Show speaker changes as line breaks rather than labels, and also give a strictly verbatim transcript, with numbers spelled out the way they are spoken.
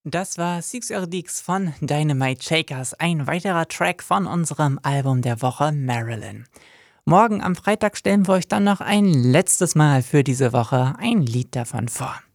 Das war Six Erdix von Dynamite Shakers, ein weiterer Track von unserem Album der Woche Marilyn. Morgen am Freitag stellen wir euch dann noch ein letztes Mal für diese Woche ein Lied davon vor.